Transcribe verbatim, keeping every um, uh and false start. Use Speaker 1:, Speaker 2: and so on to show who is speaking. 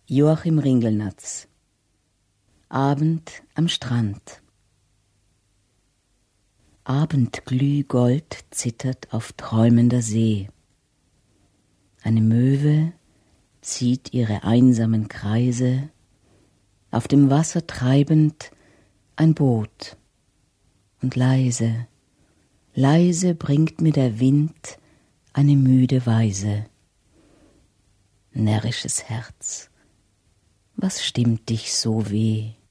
Speaker 1: Joachim Ringelnatz. Abend am Strand. Abendglühgold zittert auf träumender See. Eine Möwe zieht ihre einsamen Kreise, auf dem Wasser treibend ein Boot. Und leise, leise bringt mir der Wind eine müde Weise. Närrisches Herz, was stimmt dich so weh?